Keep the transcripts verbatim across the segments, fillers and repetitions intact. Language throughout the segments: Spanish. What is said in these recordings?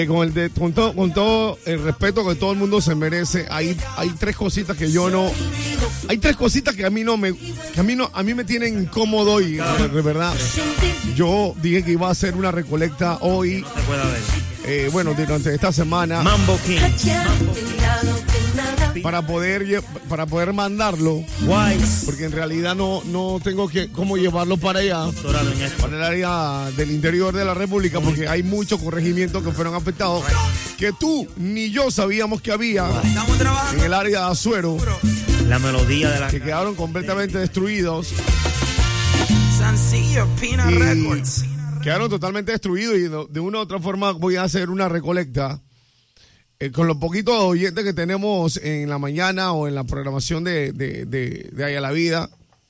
Con, el de, con, todo, con todo el respeto que todo el mundo se merece, hay, hay tres cositas que yo no, hay tres cositas que a mí no me, que a mí no, a mí me tienen incómodo y de verdad, yo dije que iba a hacer una recolecta hoy, eh, bueno, durante esta semana, Mambo King, Mambo King. para poder para poder mandarlo, porque en realidad no, no tengo que cómo llevarlo para allá, para el área del interior de la República, porque hay muchos corregimientos que fueron afectados, que tú ni yo sabíamos que había en el área de Azuero, la melodía de la que quedaron completamente destruidos. Sencillo, Pina y Records. Quedaron totalmente destruidos y de una u otra forma voy a hacer una recolecta. Eh, con los poquitos oyentes que tenemos en la mañana o en la programación de, de, de, de Haya la Vida,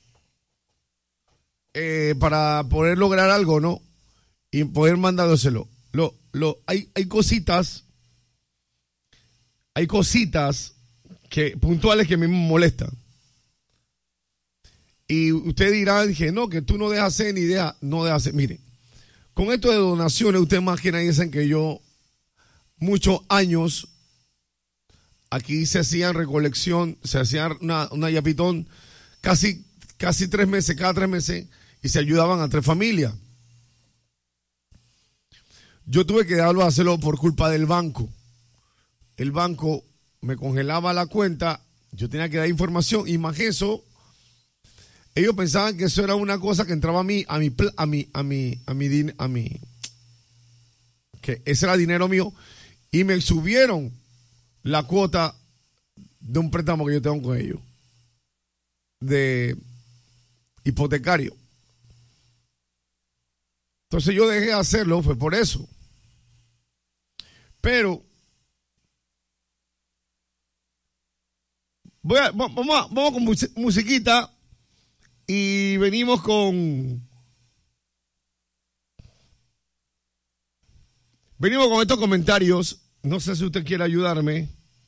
eh, para poder lograr algo, ¿no? Y poder mandárselo. Lo, lo, hay, hay cositas, hay cositas que, puntuales que a mí me molestan. Y usted dirá, dije, no, que tú no dejas hacer ni idea, no dejas hacer. Mire, con esto de donaciones, usted más que nadie dicen que yo... muchos años aquí se hacían recolección, se hacían una, una yapitón casi, casi tres meses, cada tres meses, y se ayudaban a tres familias. Yo tuve que darlo a hacerlo por culpa del banco. El banco me congelaba la cuenta, yo tenía que dar información, y más eso, ellos pensaban que eso era una cosa que entraba a mí, a mi, a mi, a mi, a mi, a mi, que ese era dinero mío. Y me subieron la cuota de un préstamo que yo tengo con ellos, de hipotecario. Entonces yo dejé de hacerlo, fue por eso. Pero voy a, vamos, a, vamos con musiquita y venimos con... Venimos con estos comentarios. No sé si usted quiere ayudarme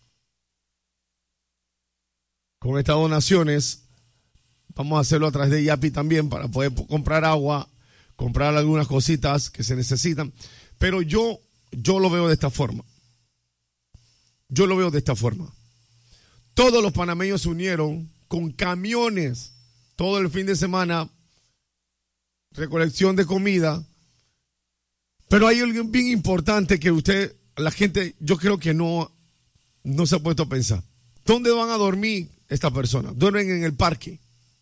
con estas donaciones. Vamos a hacerlo a través de Yapi también para poder comprar agua, comprar algunas cositas que se necesitan. Pero yo, yo lo veo de esta forma. Yo lo veo de esta forma. Todos los panameños se unieron con camiones todo el fin de semana, recolección de comida. Pero hay algo bien importante que usted, la gente, yo creo que no, no se ha puesto a pensar. ¿Dónde van a dormir estas personas? Duermen en el parque.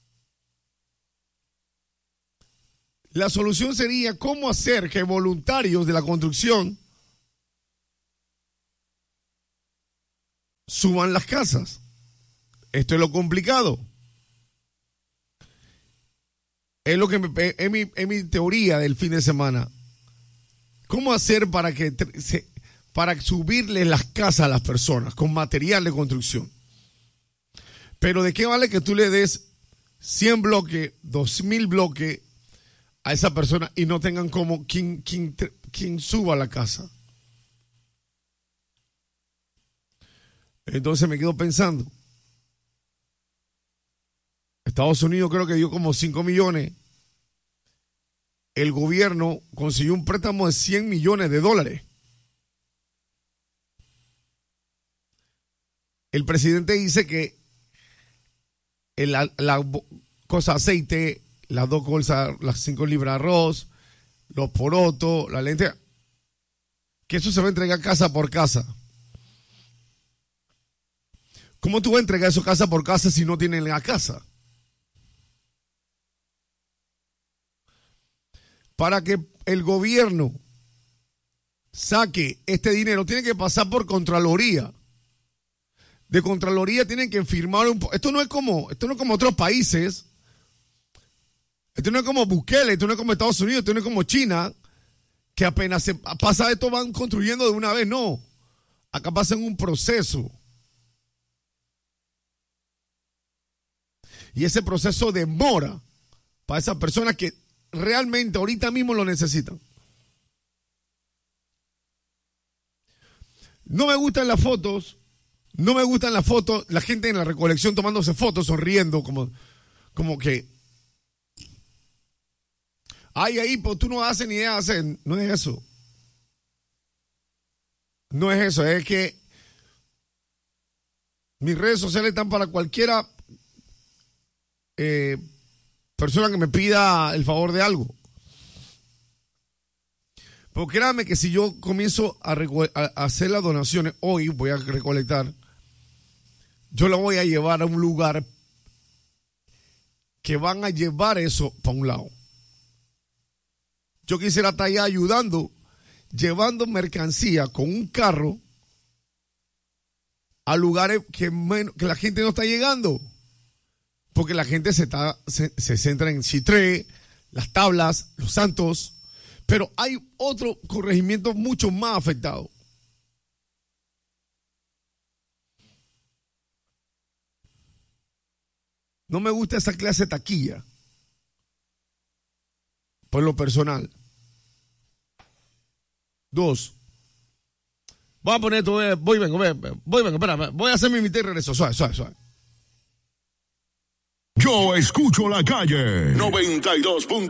La solución sería cómo hacer que voluntarios de la construcción suban las casas. Esto es lo complicado. Es lo que me, es mi, es mi teoría del fin de semana. ¿Cómo hacer para que para subirle las casas a las personas con material de construcción? Pero ¿de qué vale que tú le des cien bloques, dos mil bloques a esa persona y no tengan como quien, quien, quien suba a la casa? Entonces me quedo pensando. Estados Unidos creo que dio como cinco millones. El gobierno consiguió un préstamo de cien millones de dólares. El presidente dice que el, la, la cosa aceite, las dos bolsas, las cinco libras de arroz, los porotos, la lenteja, que eso se va a entregar casa por casa. ¿Cómo tú vas a entregar eso casa por casa si no tienen la casa? Para que el gobierno saque este dinero, tiene que pasar por Contraloría. De Contraloría tienen que firmar un... Esto no es como, esto no es como otros países. Esto no es como Bukele, esto no es como Estados Unidos, esto no es como China, que apenas se pasa esto van construyendo de una vez. No, acá pasa en un proceso. Y ese proceso demora para esas personas que realmente ahorita mismo lo necesitan. No me gustan las fotos, no me gustan las fotos, la gente en la recolección tomándose fotos, sonriendo, como, como que, ay, ahí, pues tú no haces ni idea de hacer, no es eso. no es eso, es que mis redes sociales están para cualquiera eh, persona que me pida el favor de algo. Pero créanme que si yo comienzo a, a hacer las donaciones, hoy voy a recolectar, yo la voy a llevar a un lugar que van a llevar eso para un lado. Yo quisiera estar allá ayudando, llevando mercancía con un carro a lugares que, menos, que la gente no está llegando. Porque la gente se, está, se, se centra en Chitré, Las Tablas, Los Santos. Pero hay otro corregimiento mucho más afectado. No me gusta esa clase de taquilla. Por lo personal. Dos. Voy a poner esto, voy, vengo, voy, voy, vengo, espera, voy a hacer mi mitad y regreso. Suave, suave, suave. Yo escucho la calle. noventa y dos punto